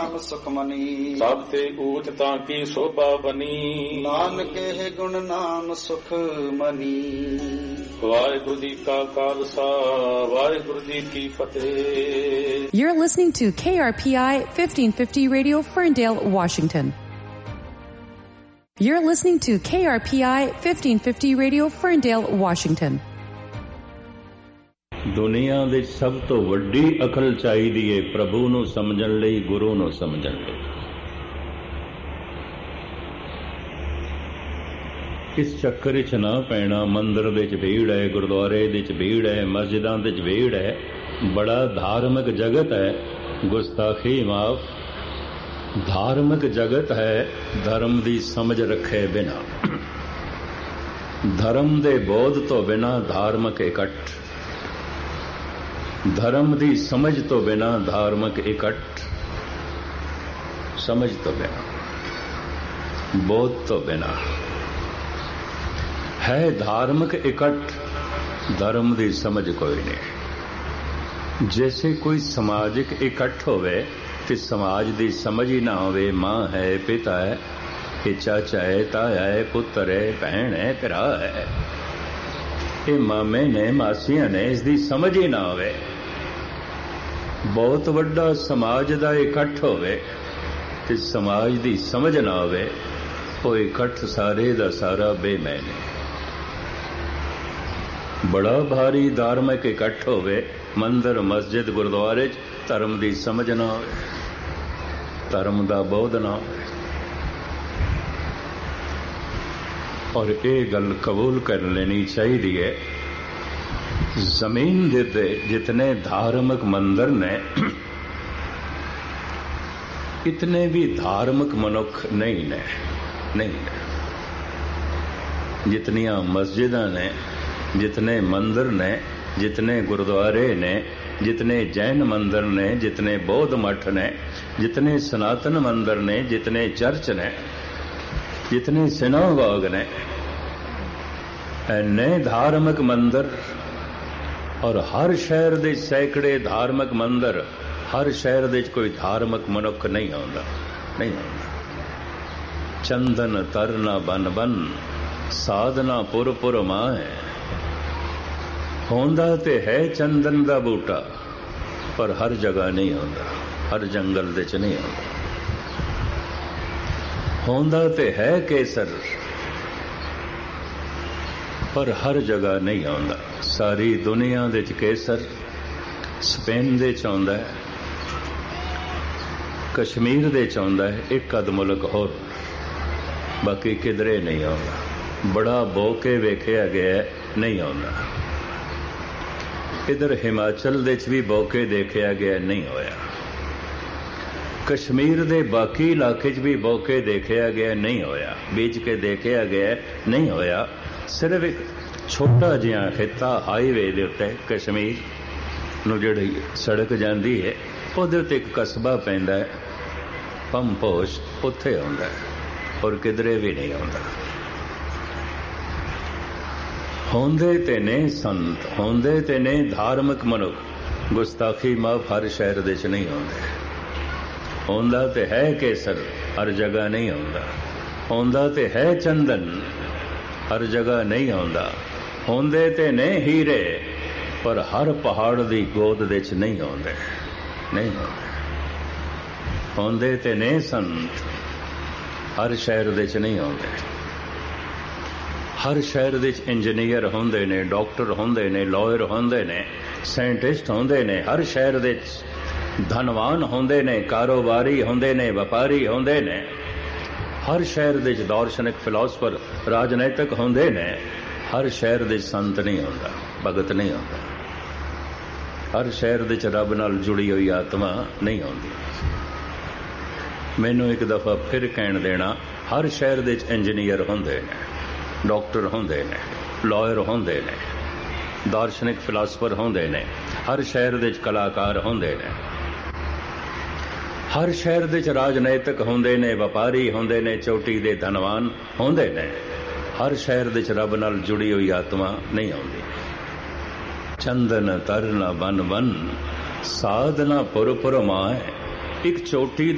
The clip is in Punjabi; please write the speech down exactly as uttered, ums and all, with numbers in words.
ਨਾਮ ਸੁਖਮਨੀ। ਸਭ ਤੇ ਊਚ ਤਾਂ ਕੀ ਸੋਭਾ ਬਨੀ, ਨਾਨਕ ਇਹ ਗੁਣ ਨਾਮ ਸੁਖ ਮਨੀ। ਵਾਹਿਗੁਰੂ ਜੀ ਕਾ ਖਾਲਸਾ, ਵਾਹਿਗੁਰੂ ਜੀ ਕੀ ਫਤਿਹ। You're listening to K R P I fifteen fifty Radio, Ferndale, Washington. You're listening to K R P I fifteen fifty Radio, Ferndale, Washington. ਦੁਨੀਆ ਦੇ ਸਭ ਤੋਂ ਵੱਡੀ ਅਕਲ ਚਾਹੀਦੀ ਹੈ ਪ੍ਰਭੂ ਨੂੰ ਸਮਝਣ ਲਈ, ਗੁਰੂ ਨੂੰ ਸਮਝਣ ਲਈ। ਇਸ ਚੱਕਰ ਵਿੱਚ ਨਾ ਪੈਣਾ। ਮੰਦਰ ਦੇ ਵਿੱਚ ਭੀੜ ਹੈ, ਗੁਰਦੁਆਰੇ ਦੇ ਵਿੱਚ ਭੀੜ ਹੈ, ਮਸਜਿਦਾਂ ਦੇ ਵਿੱਚ ਭੀੜ ਹੈ, ਬੜਾ ਧਾਰਮਿਕ ਜਗਤ ਹੈ। ਗੁਸਤਾਖੀ ਮਾਫ, ਧਾਰਮਿਕ ਜਗਤ ਹੈ। ਧਰਮ ਦੀ ਸਮਝ ਰੱਖੇ ਬਿਨਾ, ਧਰਮ ਦੇ ਬੋਧ ਤੋਂ ਬਿਨਾ ਧਾਰਮਿਕ ਇਕੱਠ, ਧਰਮ ਦੀ ਸਮਝ ਤੋਂ ਬਿਨਾ ਧਾਰਮਿਕ ਇਕੱਠ, ਸਮਝ ਤੋਂ ਬਿਨਾ, ਬੋਧ ਤੋਂ ਬਿਨਾ ਹੈ ਧਾਰਮਿਕ ਇਕੱਠ, ਧਰਮ ਦੀ ਸਮਝ ਕੋਈ ਨਹੀਂ। ਜੈਸੇ ਕੋਈ ਸਮਾਜਿਕ ਇਕੱਠ ਹੋਵੇ ਤੇ ਸਮਾਜ ਦੀ ਸਮਝ ਹੀ ਨਾ ਹੋਵੇ, ਮਾਂ ਹੈ, ਪਿਤਾ ਹੈ, ਇਹ ਚਾਚਾ ਹੈ, ਤਾਇਆ ਹੈ, ਪੁੱਤਰ ਹੈ, ਭੈਣ ਹੈ, ਭਰਾ ਹੈ, ਇਹ ਮਾਮੇ ਨੇ, ਮਾਸੀਆਂ ਨੇ, ਇਸ ਦੀ ਸਮਝ ਹੀ ਨਾ ਹੋਵੇ। ਬਹੁਤ ਵੱਡਾ ਸਮਾਜ ਦਾ ਇਕੱਠ ਹੋਵੇ ਤੇ ਸਮਾਜ ਦੀ ਸਮਝ ਨਾ ਹੋਵੇ, ਉਹ ਇਕੱਠ ਸਾਰੇ ਦਾ ਸਾਰਾ ਬੇਮੈਨ ਹੈ। ਬੜਾ ਭਾਰੀ ਧਾਰਮਿਕ ਇਕੱਠ ਹੋਵੇ, ਮੰਦਰ, ਮਸਜਿਦ, ਗੁਰਦੁਆਰੇ 'ਚ ਧਰਮ ਦੀ ਸਮਝ ਨਾ ਹੋਵੇ, ਧਰਮ ਦਾ ਬੋਧ ਨਾ ਹੋਵੇ। ਔਰ ਇਹ ਗੱਲ ਕਬੂਲ ਕਰ ਲੈਣੀ ਚਾਹੀਦੀ ਹੈ, ਜ਼ਮੀਨ ਦੇ ਤੇ ਜਿਤਨੇ ਧਾਰਮਿਕ ਮੰਦਰ ਨੇ, ਇਤਨੇ ਵੀ ਧਾਰਮਿਕ ਮਨੁੱਖ ਨਹੀਂ ਨੇ, ਨਹੀਂ ਨੇ। ਜਿਤਨੀਆਂ ਮਸਜਿਦਾਂ ਨੇ, ਜਿਤਨੇ ਮੰਦਰ ਨੇ, ਜਿਤਨੇ ਗੁਰਦੁਆਰੇ ਨੇ, ਜਿਤਨੇ ਜੈਨ ਮੰਦਰ ਨੇ, ਜਿਤਨੇ ਬੌਧ ਮਠ ਨੇ, ਜਿਤਨੇ ਸਨਾਤਨ ਮੰਦਰ ਨੇ, ਜਿਤਨੇ ਚਰਚ ਨੇ, ਜਿਤਨੇ ਸਿਨਾਗੋਗ ਨੇ, ਐਨੇ ਧਾਰਮਿਕ ਮੰਦਰ। ਔਰ ਹਰ ਸ਼ਹਿਰ ਦੇ ਸੈਂਕੜੇ ਧਾਰਮਿਕ ਮੰਦਰ, ਹਰ ਸ਼ਹਿਰ ਦੇ ਕੋਈ ਧਾਰਮਿਕ ਮਨੁੱਖ ਨਹੀਂ ਆਉਂਦਾ, ਨਹੀਂ ਆਉਂਦਾ। ਚੰਦਨ ਤਰਨਾ ਬਨ ਬਨ, ਸਾਧਨਾ ਪੁਰ ਪੁਰ ਮਾਏ। ਹੁੰਦਾ ਤੇ ਹੈ ਚੰਦਨ ਦਾ ਬੂਟਾ, ਪਰ ਹਰ ਜਗ੍ਹਾ ਨਹੀਂ ਆਉਂਦਾ, ਹਰ ਜੰਗਲ ਦੇ ਚ ਨਹੀਂ ਆਉਂਦਾ। ਹੁੰਦਾ ਤੇ ਹੈ ਕੇਸਰ, ਪਰ ਹਰ ਜਗ੍ਹਾ ਨਹੀਂ ਆਉਂਦਾ। ਸਾਰੀ ਦੁਨੀਆ ਦੇ ਚ ਕੇਸਰ ਸਪੇਨ ਦੇ ਚ ਆਉਂਦਾ ਹੈ, ਕਸ਼ਮੀਰ ਦੇ ਚ ਆਉਂਦਾ ਹੈ, ਇੱਕ ਅੱਧ ਮੁਲਕ ਹੋਰ, ਬਾਕੀ ਕਿਧਰੇ ਨਹੀਂ ਆਉਂਦਾ। ਬੜਾ ਬੋ ਕੇ ਵੇਖਿਆ ਗਿਆ, ਨਹੀਂ ਆਉਂਦਾ। ਇਧਰ ਹਿਮਾਚਲ ਦੇ ਚ ਵੀ ਬੋ ਕੇ ਦੇਖਿਆ ਗਿਆ, ਨਹੀਂ ਹੋਇਆ। ਕਸ਼ਮੀਰ ਦੇ ਬਾਕੀ ਇਲਾਕੇ ਚ ਵੀ ਬੋ ਕੇ ਦੇਖਿਆ ਗਿਆ, ਨਹੀਂ ਹੋਇਆ। ਬੀਜ ਕੇ ਦੇਖਿਆ ਗਿਆ, ਨਹੀਂ ਹੋਇਆ। ਸਿਰਫ ਇੱਕ ਛੋਟਾ ਜਿਹਾ ਖਿੱਤਾ ਹਾਈਵੇ ਦੇ ਉੱਤੇ, ਕਸ਼ਮੀਰ ਨੂੰ ਜਿਹੜੀ ਸੜਕ ਜਾਂਦੀ ਹੈ, ਉਹਦੇ ਉੱਤੇ ਇੱਕ ਕਸਬਾ ਪੈਂਦਾ ਹੈ, ਪੰਪੋਸ਼, ਉੱਥੇ ਆਉਂਦਾ ਹੈ, ਔਰ ਕਿਧਰੇ ਵੀ ਨਹੀਂ ਆਉਂਦਾ। ਹੁੰਦੇ ਤੇ ਨੇ ਸੰਤ, ਹੁੰਦੇ ਤੇ ਨੇ ਧਾਰਮਿਕ ਮਨੁੱਖ, ਗੁਸਤਾਖੀ ਮਾਫ ਹਰ ਸ਼ਹਿਰ ਦੇ ਚ ਨਹੀਂ ਆਉਂਦੇ। ਹੁੰਦਾ ਤੇ ਹੈ ਕੇਸਰ, ਹਰ ਜਗ੍ਹਾ ਨਹੀਂ ਆਉਂਦਾ। ਹੁੰਦਾ ਤੇ ਹੈ ਚੰਦਨ, ਹਰ ਜਗ੍ਹਾ ਨਹੀਂ ਆਉਂਦਾ। ਹੁੰਦੇ ਤੇ ਨੇ ਹੀਰੇ, ਪਰ ਹਰ ਪਹਾੜ ਦੀ ਗੋਦ ਦੇ ਚ ਨਹੀਂ ਆਉਂਦੇ, ਨਹੀਂ ਆਉਂਦੇ। ਹੁੰਦੇ ਤੇ ਨੇ ਸੰਤ, ਹਰ ਸ਼ਹਿਰ ਦੇ ਚ ਨਹੀਂ ਆਉਂਦੇ। ਹਰ ਸ਼ਹਿਰ ਦੇ ਚ ਇੰਜੀਨੀਅਰ ਹੁੰਦੇ ਨੇ, ਡਾਕਟਰ ਹੁੰਦੇ ਨੇ, ਲਾਇਰ ਹੁੰਦੇ ਨੇ, ਸਾਇੰਟਿਸਟ ਹੁੰਦੇ ਨੇ। ਹਰ ਸ਼ਹਿਰ ਦੇ ਚ ਧਨਵਾਨ ਹੁੰਦੇ ਨੇ, ਕਾਰੋਬਾਰੀ ਹੁੰਦੇ ਨੇ, ਵਪਾਰੀ ਹੁੰਦੇ ਨੇ। ਹਰ ਸ਼ਹਿਰ ਦੇ ਚ ਦਾਰਸ਼ਨਿਕ, ਫਿਲਾਸਫਰ, ਰਾਜਨੀਤਿਕ ਹੁੰਦੇ ਨੇ। ਹਰ ਸ਼ਹਿਰ ਦੇ ਸੰਤ ਨਹੀਂ ਹੁੰਦਾ, ਭਗਤ ਨਹੀਂ ਹੁੰਦਾ। ਹਰ ਸ਼ਹਿਰ ਦੇ ਚ ਰੱਬ ਨਾਲ ਜੁੜੀ ਹੋਈ ਆਤਮਾ ਨਹੀਂ ਆਉਂਦੀ। ਮੈਨੂੰ ਇੱਕ ਦਫਾ ਫਿਰ ਕਹਿਣ ਦੇਣਾ, ਹਰ ਸ਼ਹਿਰ ਦੇ ਚ ਇੰਜੀਨੀਅਰ ਹੁੰਦੇ ਨੇ, ਡਾਕਟਰ ਹੁੰਦੇ ਨੇ, ਲਾਇਰ ਹੁੰਦੇ ਨੇ, ਦਾਰਸ਼ਨਿਕ, ਫਿਲਾਸਫਰ ਹੁੰਦੇ ਨੇ। ਹਰ ਸ਼ਹਿਰ ਦੇ ਚ ਕਲਾਕਾਰ ਹੁੰਦੇ ਨੇ। ਹਰ ਸ਼ਹਿਰ ਦੇ ਚ ਰਾਜਨੀਤਿਕ ਹੁੰਦੇ ਨੇ, ਵਪਾਰੀ ਹੁੰਦੇ ਨੇ, ਚੋਟੀ ਦੇ ਧਨਵਾਨ ਹੁੰਦੇ ਨੇ। ਹਰ ਸ਼ਹਿਰ ਦੇ ਚ ਰੱਬ ਨਾਲ ਜੁੜੀ ਹੋਈ ਆਤਮਾ ਨਹੀਂ ਆਉਂਦੀ। ਚੰਦਨ ਤਰਨਾ ਬਨ ਬਨ, ਸਾਧਨਾ ਪੁਰ ਪੁਰ ਮਾਏ। ਇੱਕ ਚੋਟੀ